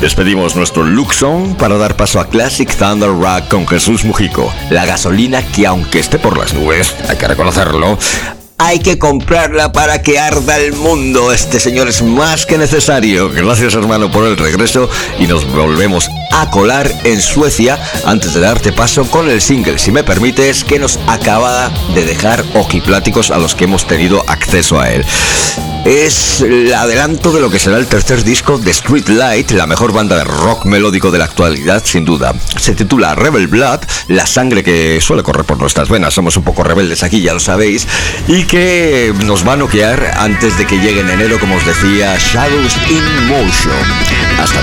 Despedimos nuestro Look Song para dar paso a Classic Thunder Rock con Jesús Mujico. La gasolina que, aunque esté por las nubes, hay que reconocerlo, hay que comprarla para que arda el mundo. Este señor es más que necesario. Gracias, hermano, por el regreso, y nos volvemos a colar en Suecia antes de darte paso con el single, si me permites, que nos acaba de dejar ojipláticos a los que hemos tenido acceso a él. Es el adelanto de lo que será el tercer disco de Streetlight, la mejor banda de rock melódico de la actualidad, sin duda. Se titula Rebel Blood, la sangre que suele correr por nuestras venas. Somos un poco rebeldes aquí, ya lo sabéis, y que nos va a noquear antes de que llegue en enero, como os decía, Shadows in Motion. Hasta